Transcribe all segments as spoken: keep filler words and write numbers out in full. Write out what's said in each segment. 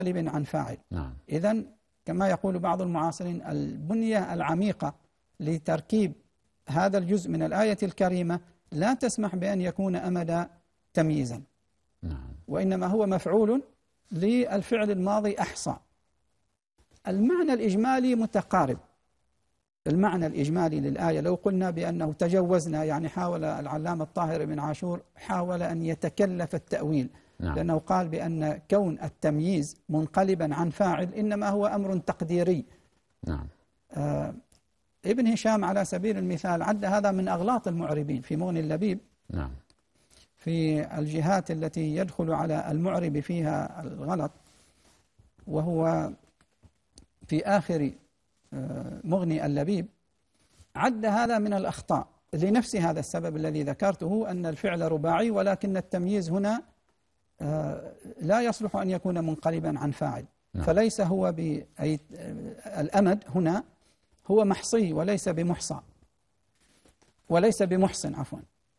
عن فاعل. نعم. إذن كما يقول بعض المعاصرين البنية العميقة لتركيب هذا الجزء من الآية الكريمة لا تسمح بأن يكون أمدا تمييزا. نعم. وإنما هو مفعول للفعل الماضي أحصى. المعنى الإجمالي متقارب. المعنى الإجمالي للآية لو قلنا بأنه تجوزنا، يعني حاول العلامة الطاهر بن عاشور حاول أن يتكلف التأويل. نعم. لأنه قال بأن كون التمييز منقلبا عن فاعل إنما هو أمر تقديري. نعم. آه ابن هشام على سبيل المثال عد هذا من أغلاط المعربين في مغني اللبيب. نعم. في الجهات التي يدخل على المعرب فيها الغلط، وهو في آخر مغني اللبيب عد هذا من الأخطاء لنفس هذا السبب الذي ذكرته، أن الفعل رباعي ولكن التمييز هنا لا يصلح أن يكون منقلبا عن فاعل. نعم. فليس هو بأي الأمد هنا هو محصي وليس بمحصى وليس بمحسن عفوا.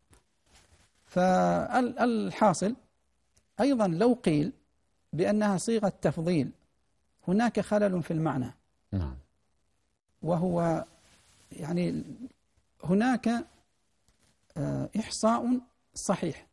فالحاصل أيضا لو قيل بأنها صيغة تفضيل هناك خلل في المعنى. نعم. وهو يعني هناك إحصاء صحيح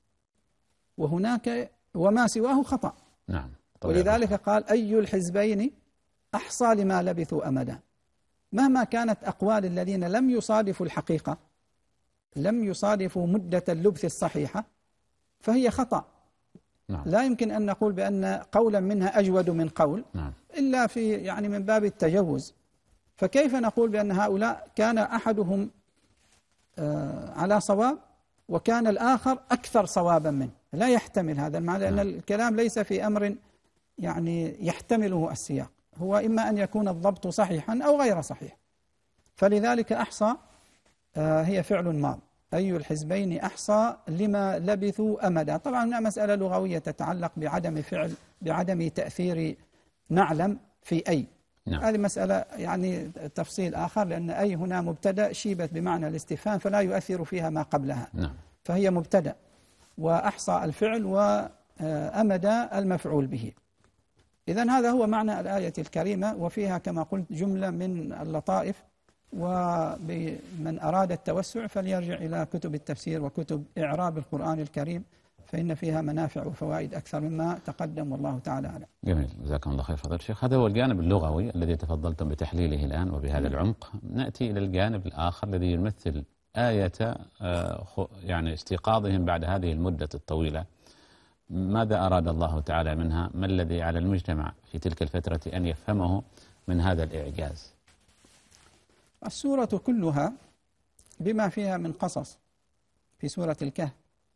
وهناك وما سواه خطأ. نعم. ولذلك قال أي الحزبين أحصى لما لبثوا أمدا. مهما كانت أقوال الذين لم يصادفوا الحقيقة، لم يصادفوا مدة اللبث الصحيحة، فهي خطأ. نعم. لا يمكن أن نقول بأن قولا منها أجود من قول. نعم. إلا في يعني من باب التجوز. فكيف نقول بأن هؤلاء كان أحدهم على صواب وكان الآخر أكثر صوابا منه؟ لا يحتمل هذا المعنى، لأن الكلام ليس في أمر يعني يحتمله السياق، هو إما أن يكون الضبط صحيحا أو غير صحيح. فلذلك أحصى هي فعل ماض، أي الحزبين أحصى لما لبثوا أمدا. طبعا هنا مسألة لغوية تتعلق بعدم فعل بعدم تأثير نعلم في أي. نعم. هذه مسألة يعني تفصيل آخر، لأن أي هنا مبتدأ شيبت بمعنى الاستفهام فلا يؤثر فيها ما قبلها. نعم. فهي مبتدأ وأحصى الفعل وأمد المفعول به. إذن هذا هو معنى الآية الكريمة، وفيها كما قلت جملة من اللطائف، وبمن أراد التوسع فليرجع إلى كتب التفسير وكتب إعراب القرآن الكريم، فإن فيها منافع وفوائد أكثر مما تقدم، والله تعالى أعلم. جميل، جزاكم الله خير فضيلة الشيخ. هذا هو الجانب اللغوي الذي تفضلتم بتحليله الآن وبهذا العمق. نأتي إلى الجانب الآخر الذي يمثل آية يعني استيقاظهم بعد هذه المدة الطويلة. ماذا أراد الله تعالى منها؟ ما الذي على المجتمع في تلك الفترة أن يفهمه من هذا الإعجاز؟ السورة كلها بما فيها من قصص في سورة الكهف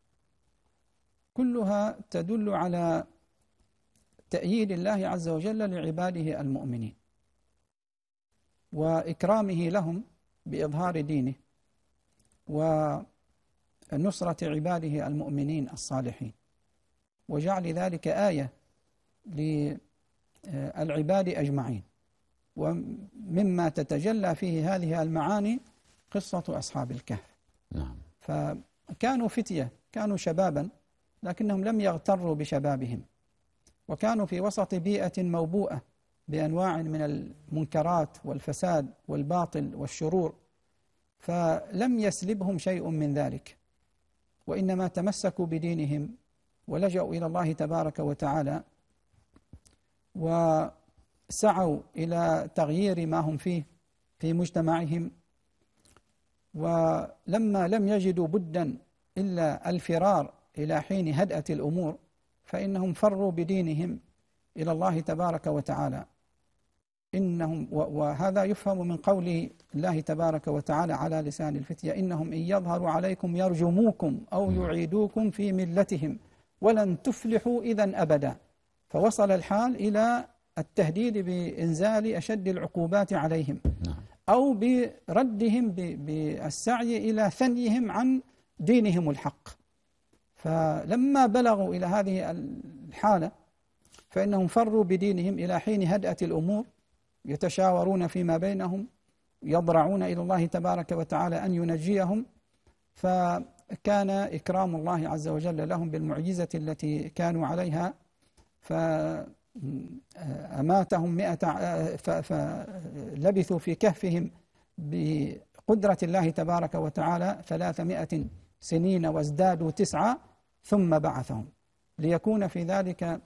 كلها تدل على تأييد الله عز وجل لعباده المؤمنين وإكرامه لهم بإظهار دينه ونصرة عباده المؤمنين الصالحين، وجعل ذلك آية للعباد أجمعين. ومما تتجلى فيه هذه المعاني قصة أصحاب الكهف. نعم. فكانوا فتية، كانوا شبابا، لكنهم لم يغتروا بشبابهم، وكانوا في وسط بيئة موبوءة بأنواع من المنكرات والفساد والباطل والشرور، فلم يسلبهم شيء من ذلك، وإنما تمسكوا بدينهم ولجأوا إلى الله تبارك وتعالى وسعوا إلى تغيير ما هم فيه في مجتمعهم. ولما لم يجدوا بدا إلا الفرار إلى حين هدأة الأمور فإنهم فروا بدينهم إلى الله تبارك وتعالى. إنهم وهذا يفهم من قول الله تبارك وتعالى على لسان الفتية: إنهم إن يظهروا عليكم يرجموكم أو يعيدوكم في ملتهم ولن تفلحوا إذا أبدا. فوصل الحال إلى التهديد بإنزال أشد العقوبات عليهم أو بردهم بالسعي إلى ثنيهم عن دينهم الحق. فلما بلغوا إلى هذه الحالة فإنهم فروا بدينهم إلى حين هدأة الأمور، يتشاورون فيما بينهم، يضرعون إلى الله تبارك وتعالى أن ينجيهم. فكان إكرام الله عز وجل لهم بالمعجزة التي كانوا عليها، أماتهم مئة فلبثوا في كهفهم بقدرة الله تبارك وتعالى ثلاثمائة سنين وازدادوا تسعة ثم بعثهم، ليكون في ذلك